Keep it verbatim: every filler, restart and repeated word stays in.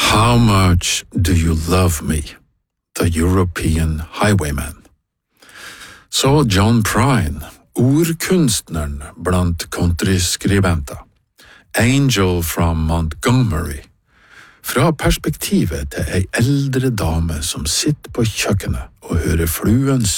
How much do you love me? The European Highwayman. Så John Prine, ordkunstneren blant countryskribenter. Angel from Montgomery. Fra perspektivet til ei eldre dame som sitter på kjøkkenet og hører fluens